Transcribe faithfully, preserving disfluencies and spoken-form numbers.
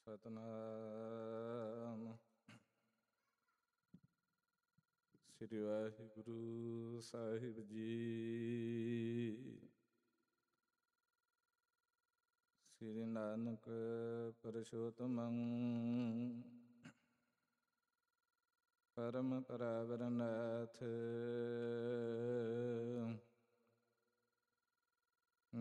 Satnam Sri Waheguru Sahib ji. Sri Nanak ਪੁਰਸ਼ੋਤਮੰ Param ਪਰਾਵਰਨਾਥ